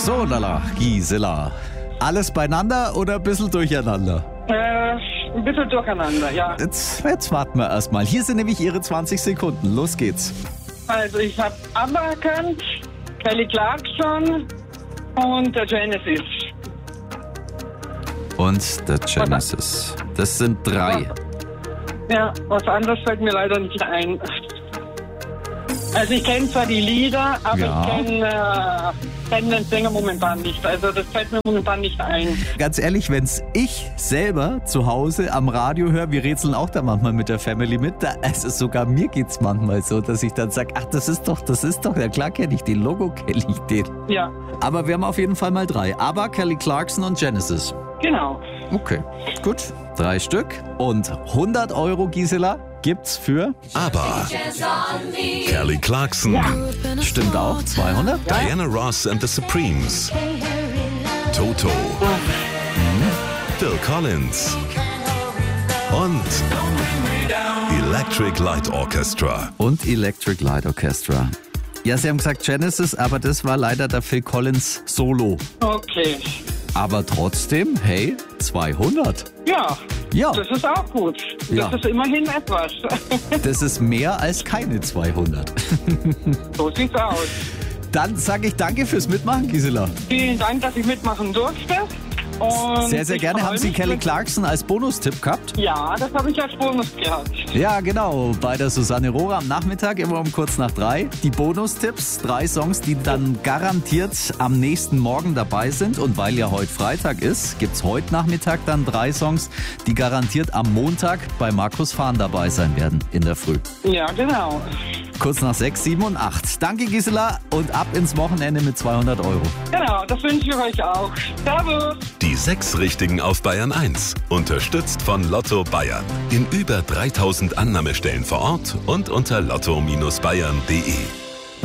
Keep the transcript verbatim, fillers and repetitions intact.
So, lala, Gisela. Alles beieinander oder ein bisschen durcheinander? Äh, ein bisschen durcheinander, ja. Jetzt, jetzt warten wir erstmal. Hier sind nämlich Ihre zwanzig Sekunden. Los geht's. Also ich habe ABBA erkannt, Kelly Clarkson und der Genesis. Und der Genesis. Das sind drei. Ja, was anderes fällt mir leider nicht ein. Also ich kenne zwar die Lieder, aber Ja. ich kenne äh, kenn den Sänger momentan nicht. Also das fällt mir momentan nicht ein. Ganz ehrlich, wenn's ich selber zu Hause am Radio höre, wir rätseln auch da manchmal mit der Family mit, da, also sogar mir geht's manchmal so, dass ich dann sage, ach, das ist doch, das ist doch, ja klar kenne ich den, Logo kenne ich den. Ja, Aber wir haben auf jeden Fall mal drei. ABBA, Kelly Clarkson und Genesis. genau. Okay, gut. Drei Stück. Und hundert Euro, Gisela, gibt's für, ABBA, Kelly Clarkson, stimmt auch, zweihundert. Diana Ross and the Supremes, Toto, Phil Collins und Electric Light Orchestra. Und Electric Light Orchestra. Ja, Sie haben gesagt Genesis, aber das war leider der Phil Collins Solo. Okay. Aber trotzdem, hey, zweihundert. Ja, Ja, das ist auch gut. Das Ja. ist immerhin etwas. das ist mehr als keine zweihundert. So sieht's aus. Dann sage ich danke fürs Mitmachen, Gisela. Vielen Dank, dass ich mitmachen durfte. Und Sehr, sehr ich gerne. freu Haben Sie mich, Kelly wenn- Clarkson als Bonustipp gehabt? Ja, das habe ich als Bonus gehabt. Ja, genau. Bei der Susanne Rohrer am Nachmittag, immer um kurz nach drei. Die Bonustipps, drei Songs, die dann garantiert am nächsten Morgen dabei sind. Und weil ja heute Freitag ist, gibt's heute Nachmittag dann drei Songs, die garantiert am Montag bei Markus Fahn dabei sein werden in der Früh. Ja, genau. Kurz nach sechs, sieben und acht. Danke, Gisela, und ab ins Wochenende mit zweihundert Euro. Genau, das wünsche ich euch auch. Servus. Die sechs Richtigen auf Bayern eins. Unterstützt von Lotto Bayern. In über dreitausend Annahmestellen vor Ort und unter lotto Bindestrich bayern punkt de.